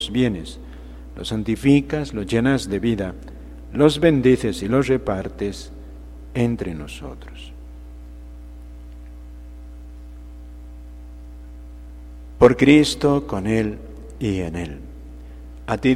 los bienes, los santificas, los llenas de vida, los bendices y los repartes entre nosotros. Por Cristo, con Él y en Él. A ti,